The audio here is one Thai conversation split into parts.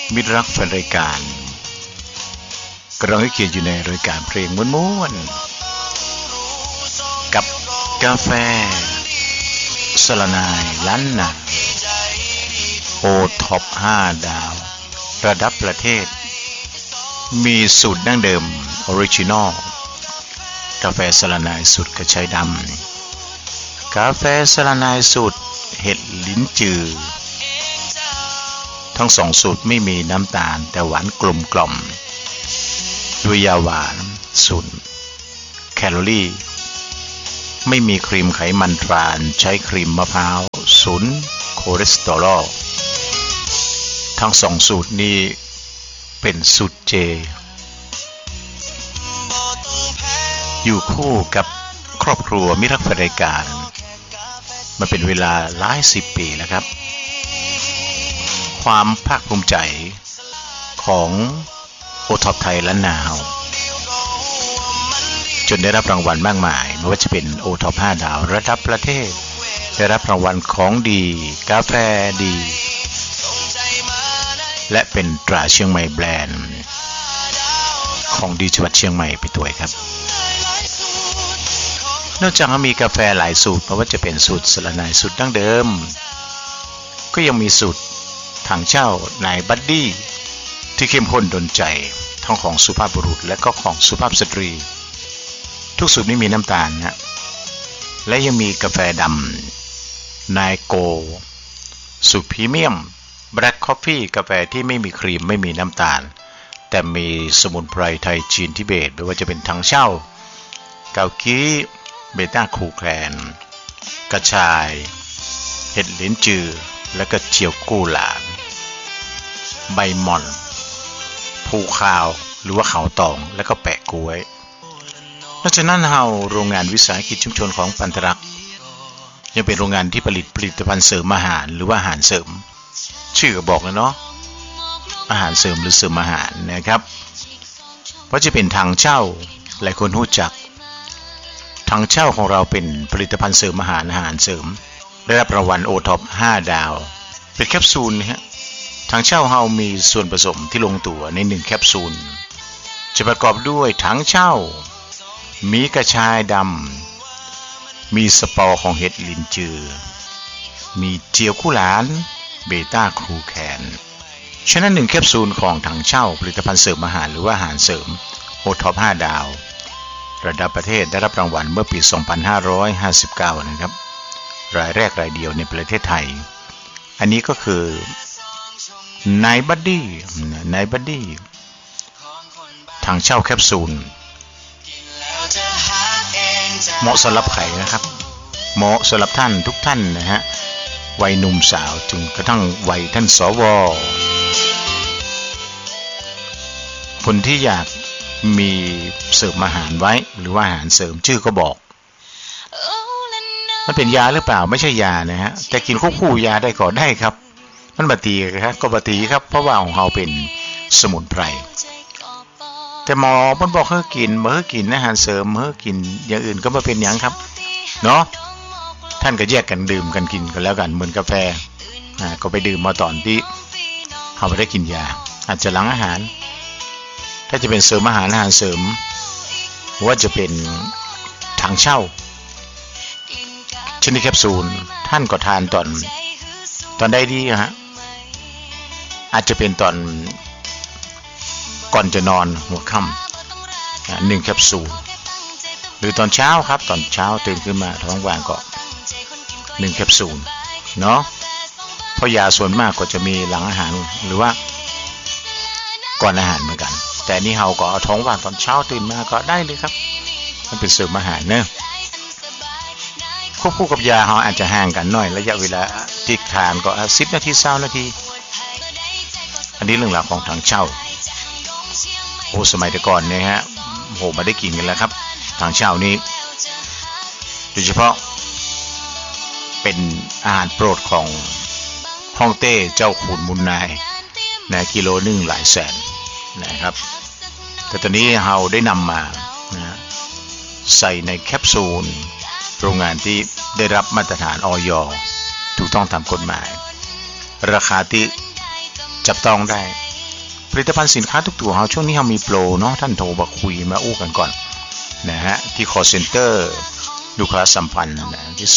มิตรรักแฟนรายการกำลังให้เกียรติอยู่ในรายการเพลงม้วนๆกับกาแฟสลานายล้านนาโอท็อป5 ดาวระดับประเทศมีสูตรดั้งเดิมออริจินอลกาแฟสลานายสูตรกระชายดำกาแฟสลานายสูตรเห็ดลิ้นจือทั้งสองสูตรไม่มีน้ำตาลแต่หวานกลมกล่อมด้วยยาหวาน0แคลอรี่ไม่มีครีมไขมันทรานใช้ครีมมะพร้าว0คอเลสเตอรอลทั้งสองสูตรนี้เป็นสูตรเจอยู่คู่กับครอบครัวมิตรรักแฟนรายการมาเป็นเวลาหลาย10 ปีแล้วครับความภาคภูมิใจของโอท็อปไทยล้านนาจนได้รับรางวัลมากมายไม่ว่าจะเป็นโอท็อป5 ดาวระดับประเทศได้รับรางวัลของดีกาแฟดีและเป็นตราเชียงใหม่แบรนด์ของดีจังหวัดเชียงใหม่ไปด้วยครับนอกจากมีกาแฟหลายสูตรไม่ว่าจะเป็นสูตรสลานายสูตรดั้งเดิมก็ยังมีสูตรถังเช่านายบัดดี้ที่เข้มข้นดลใจทั้งของสุภาพบุรุษและก็ของสุภาพสตรีทุกสูตรไม่มีน้ำตาลนะและยังมีกาแฟดำนายโกสูตรพรีเมียมแบล็คคอฟฟี่กาแฟที่ไม่มีครีมไม่มีน้ำตาลแต่มีสมุนไพรไทยจีนทิเบตไม่ว่าจะเป็นถังเช่าเกากี้เบต้าคูแคลนกระชายเห็ดลิ้นจือและก็เจียวกู้หลานใบหม่อนภูคาวหรือว่าเขาตองและก็แปะกล้วยนอกจากนั้นเฮาโรงงานวิสาหกิจชุมชนของปันธรักษ์ยังเป็นโรงงานที่ผลิตภัณฑ์เสริมอาหารหรือว่าอาหารเสริมชื่อก็บอกแล้วเนาะอาหารเสริมหรือเสริมอาหารนะครับเพราะจะเป็นถังเช่าหลายคนรู้จักถังเช่าของเราเป็นผลิตภัณฑ์เสริมอาหารเสริมได้รับรางวัลโอท็อป5 ดาวเป็นแคปซูลนะฮะถังเช่าเฮามีส่วนผสมที่ลงตัวใน1แคปซูลจะประกอบด้วยถังเช่ามีกระชายดำมีสปอร์ของเห็ดลินจือมีเจียวคู่หลานเบต้าครูแคนฉะนั้น1แคปซูลของถังเช่าผลิตภัณฑ์เสริมอาหารหรือว่าอาหารเสริมโอท็อป5 ดาวระดับประเทศได้รับรางวัลเมื่อปี2559นะครับรายแรกรายเดียวในประเทศไทยอันนี้ก็คือนายบัดดี้ถังเช่าแคปซูลเหมาะสำหรับใครนะครับเหมาะสำหรับท่านทุกท่านนะฮะวัยหนุ่มสาวจนกระทั่งวัยท่านสวคนที่อยากมีเสริมอาหารไว้หรือว่าอาหารเสริมชื่อก็บอกมันเป็นยาหรือเปล่าไม่ใช่ยานะฮะแต่กินควบคู่ยาได้ก็ได้ครับมันบาตีครับก็บาตีครับเพราะว่าของเราเป็นสมุนไพรแต่หมอมันบอกให้กินเมื่อกินอาหารเสริมเมื่อกินอย่างอื่นก็มาเป็นอย่างครับเนาะท่านก็แยกกันดื่มกันกินกันแล้วกันเหมือนกาแฟก็ไปดื่มมาตอนที่เราไม่ได้กินยาอาจจะหลังอาหารถ้าจะเป็นเสริมอาหารเสริมว่าจะเป็นถังเช่าชนิดแคปซูลท่านก็ทานตอนได้ดีฮะอาจจะเป็นตอนก่อนจะนอนหัวค่ำ1แคปซูลหรือตอนเช้าครับตอนเช้าตื่นขึ้นมาท้องว่างก็1แคปซูลเนาะเพราะยาส่วนมากก็จะมีหลังอาหารหรือว่าก่อนอาหารเหมือนกันแต่นี่เฮาก็เอาท้องว่างตอนเช้าตื่นมาก็ได้เลยครับมันเป็นเสริมอาหารเนอะควบคู่กับยาเฮาอาจจะห่างกันหน่อยระยะเวลาที่ทานก็10 นาที20 นาทีอันนี้เรื่องราวของถังเช่าโอ้สมัยแต่ก่อนเนี่ยฮะโหมาได้กินกันแล้วครับถังเช่านี้โดยเฉพาะเป็นอาหารโปรดของฮ่องเต้เจ้าขุนมุนนายนะกิโลนึงหลายแสนนะครับแต่ตอนนี้เราได้นำมานะใส่ในแคปซูลโรงงานที่ได้รับมาตรฐานอย.ถูกต้องตามกฎหมายราคาที่จับต้องได้ลิตภัณฑ์สินค้าทุกตัวเราช่วงนี้เรามีโปรเนาะท่านโทรมาคุยมาอู้กันก่อนนะฮะที่ call center ลูกค้าสัมพันธ์นะที่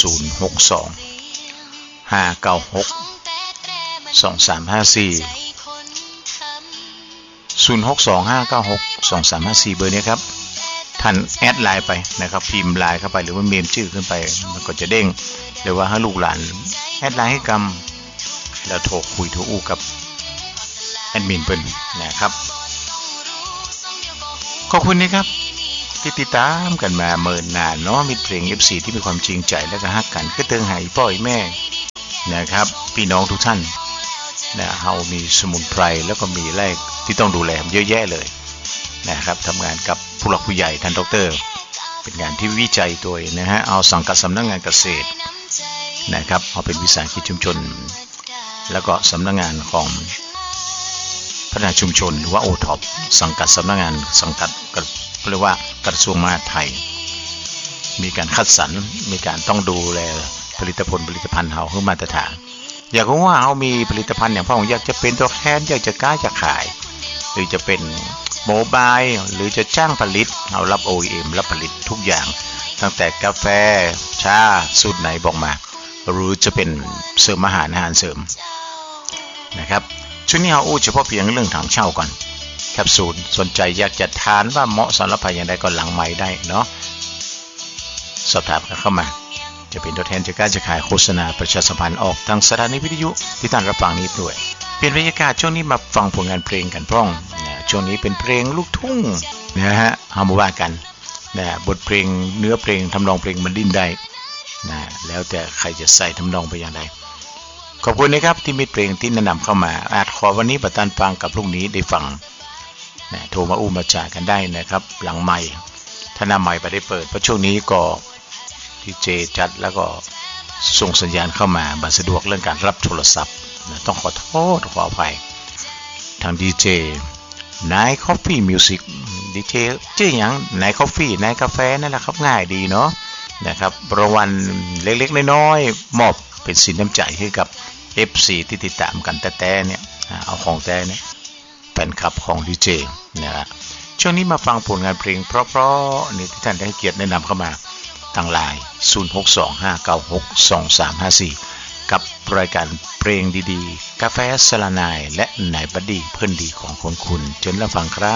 062-596-2354 เบอร์นี้ครับท่านแอดไลน์ไปนะครับพิมพ์ไลน์เข้าไปหรือว่าเมมชื่อขึ้นไปมันก็จะเด้งหรือว่าให้ลูกหลานแอดไลน์ให้กำแล้วโทรคุยโทรอู้กับแอดมินเพิ่นนะครับขอบคุณนะครับที่ติดตามกันมาเมินนานเนาะมีเพลง FC ที่มีความจริงใจและก็ฮักกันคือเติงให้พ่อแม่นะครับพี่น้องทุกท่านนะเฮามีสมุนไพรแล้วก็มีแรกที่ต้องดูแลเยอะแยะเลยนะครับทำงานกับผู้หลักผู้ใหญ่ท่านดร.เป็นงานที่วิจัยตัวนะฮะเอาสังกัดสำนักงานเกษตรนะครับเอาเป็นวิสาหกิจชุมชนแล้วก็สำนักงานของพัฒนาชุมชนหรือว่าโอท็อปสังกัดสำนักงานสังกัดเรียกว่ากระทรวงมหาดไทยมีการคัดสรรมีการต้องดูแลผลิตภัณฑ์เฮาให้มาตรฐานอยากรู้ว่าเฮามีผลิตภัณฑ์อย่างพ่ออยากจะเป็นตัวแทนอยากจะกล้าจะขายหรือจะเป็นโมบายหรือจะจ้างผลิตเฮารับ OEM รับผลิตทุกอย่างตั้งแต่กาแฟชาสูตรไหนบอกมาหรือจะเป็นเสริมอาหารเสริมนะครับช่วงนี้เฮาอู้เฉพาะเพียงเรื่องถังเช่าก่อนแคปซูลสนใจอยากจะทานว่าเหมาะสำหรับใครอย่างไรก็หลังไมค์ได้เนาะสอบถามกันเข้ามาจะเป็นตัวแทนจากการจะขายโฆษณาประชาสัมพันธ์ออกทางสถานีวิทยุที่ท่านรับฟังนี้ด้วยเปลี่ยนบรรยากาศช่วงนี้มาฟังผลงานเพลงกันพ้องนะช่วงนี้เป็นเพลงลูกทุ่งนะฮะเฮามาว่ากันนะบทเพลงเนื้อเพลงทำนองเพลงมันดิ้นได้นะแล้วแต่ใครจะใส่ทำนองไปอย่างไรขอบคุณนะครับที่มีเพลงที่แนะนำเข้ามาอาจขอวันนี้ประทานฟังกับพรุ่งนี้ได้ฟังนะโทรมาอู้มาจ่ากันได้นะครับหลังไมค์ถ้าหน้าไมค์ไปได้เปิดเพราะช่วงนี้ก็ดีเจจัดแล้วก็ส่งสัญญาณเข้ามาบัสะดวกเรื่องการรับโทรศัพท์นะต้องขอโทษขออภัยทางดีเจนายคอฟฟี่มิวสิกดีเจชื่ออย่างนายคอฟฟี่นายกาแฟนั่นแหละครับง่ายดีเนาะนะครับรางวัลเล็กๆน้อยๆมอบเป็นสินน้ำใจให้กับ FC ที่ติดตามกันแต่เนี่ยเอาของแต่เนี่ยแฟนคลับของดีเจนะฮะช่วงนี้มาฟังผลงานเพลงเพราะๆนี่ที่ท่านได้เกียรติแนะนำเข้ามาทางไลน์ 0625962354 กับรายการเพลงดีๆกาแฟสลานายและนายบัดดี้เพื่อนดีของคุณเชิญรับฟังครับ